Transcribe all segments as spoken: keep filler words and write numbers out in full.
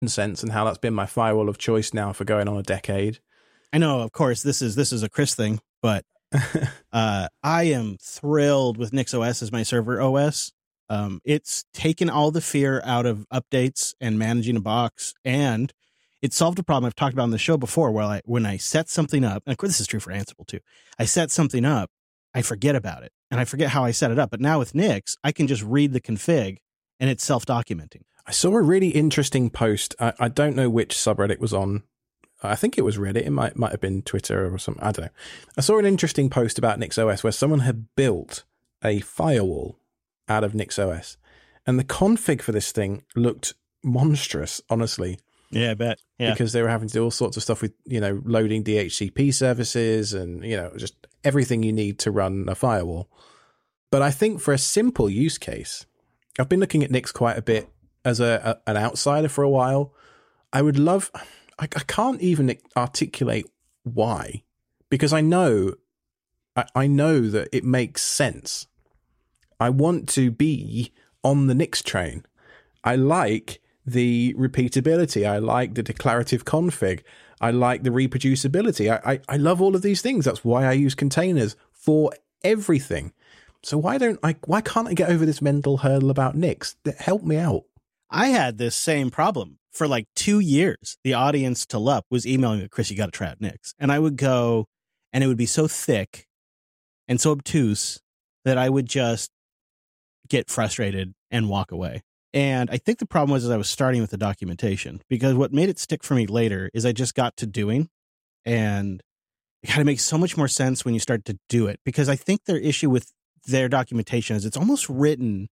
sense and how that's been my firewall of choice now for going on a decade. I know, of course, this is this is a Chris thing, but uh, I am thrilled with NixOS as my server O S. Um, it's taken all the fear out of updates and managing a box, and it solved a problem I've talked about on the show before, where I, when I set something up, and of course this is true for Ansible too, I set something up, I forget about it, and I forget how I set it up. But now with Nix, I can just read the config, and it's self-documenting. I saw a really interesting post. I, I don't know which subreddit was on. I think it was Reddit. It might might have been Twitter or something. I don't know. I saw an interesting post about NixOS where someone had built a firewall out of NixOS, and the config for this thing looked monstrous, honestly. Yeah, I bet. Yeah. Because they were having to do all sorts of stuff with, you know, loading D H C P services and, you know, just everything you need to run a firewall. But I think for a simple use case, I've been looking at Nix quite a bit as a, a an outsider for a while. I would love, I, I can't even articulate why, because I know, I, I know that it makes sense. I want to be on the Nix train. I like the repeatability. I like the declarative config. I like the reproducibility. I, I, I love all of these things. That's why I use containers for everything. So why don't I, why can't I get over this mental hurdle about Nix? Help me out. I had this same problem for like two years. The audience to L U P was emailing me, Chris, you got to try out Nix. And I would go, and it would be so thick and so obtuse that I would just get frustrated and walk away. And I think the problem was is I was starting with the documentation, because what made it stick for me later is I just got to doing, and it kind of makes so much more sense when you start to do it, because I think their issue with their documentation is it's almost written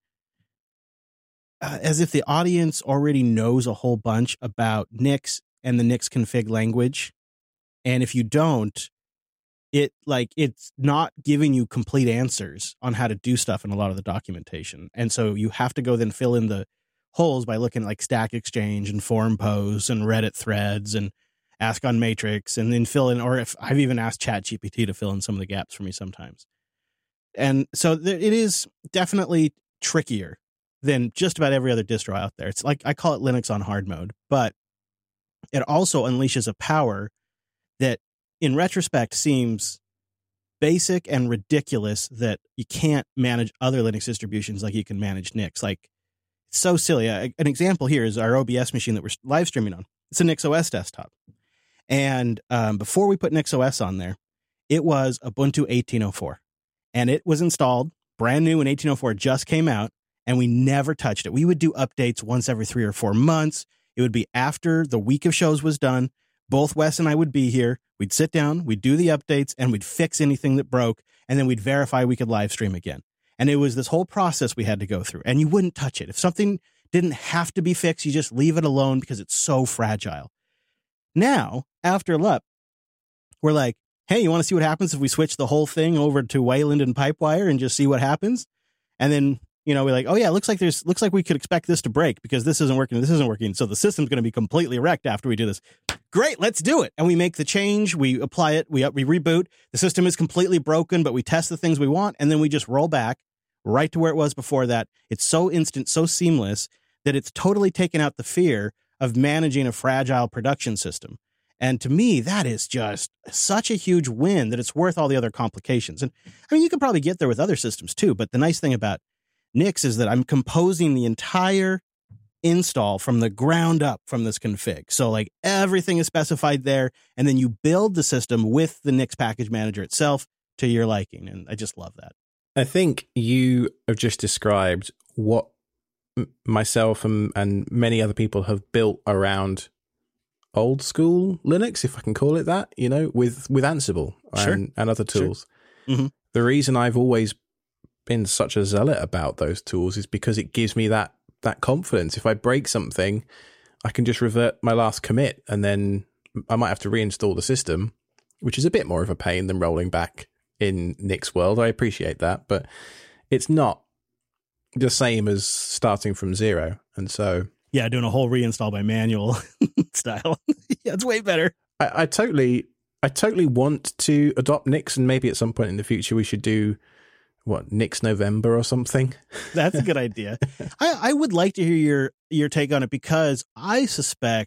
uh, as if the audience already knows a whole bunch about Nix and the Nix config language. And if you don't, it like it's not giving you complete answers on how to do stuff in a lot of the documentation. And so you have to go then fill in the holes by looking at like Stack Exchange and forum posts and Reddit threads and ask on Matrix, and then fill in, or if I've even asked ChatGPT to fill in some of the gaps for me sometimes. And so th- it is definitely trickier than just about every other distro out there. It's like, I call it Linux on hard mode, but it also unleashes a power that in retrospect seems basic and ridiculous, that you can't manage other Linux distributions like you can manage Nix. Like, it's so silly. An example here is our O B S machine that we're live streaming on. It's a NixOS desktop. And um, before we put NixOS on there, it was Ubuntu eighteen oh four. And it was installed brand new when eighteen oh four just came out, and we never touched it. We would do updates once every three or four months. It would be after the week of shows was done. Both Wes and I would be here. We'd sit down, we'd do the updates, and we'd fix anything that broke, and then we'd verify we could live stream again. And it was this whole process we had to go through, and you wouldn't touch it. If something didn't have to be fixed, you just leave it alone because it's so fragile. Now, after L U P, we're like, hey, you want to see what happens if we switch the whole thing over to Wayland and Pipewire and just see what happens? And then, you know, we're like, oh yeah, it looks like there's, looks like we could expect this to break because this isn't working, this isn't working. So the system's going to be completely wrecked after we do this. Great, let's do it. And we make the change, we apply it, we we reboot. The system is completely broken, but we test the things we want, and then we just roll back right to where it was before that. It's so instant, so seamless that it's totally taken out the fear of managing a fragile production system. And to me, that is just such a huge win that it's worth all the other complications. And I mean, you could probably get there with other systems too, but the nice thing about Nix is that I'm composing the entire install from the ground up from this config. So like everything is specified there, and then you build the system with the Nix package manager itself to your liking. And I just love that. I think you have just described what m- myself and, and many other people have built around old school Linux, if I can call it that, you know, with, with Ansible Sure. and, and other tools. Sure. Mm-hmm. The reason I've always been such a zealot about those tools is because it gives me that that confidence. If I break something, I can just revert my last commit, and then I might have to reinstall the system, which is a bit more of a pain than rolling back in Nix world. I appreciate that, but it's not the same as starting from zero. And so yeah, doing a whole reinstall by manual style. Yeah, it's way better. I, I totally I totally want to adopt Nix, and maybe at some point in the future we should do what, Nix November or something. That's a good idea. I, I would like to hear your your take on it, because I suspect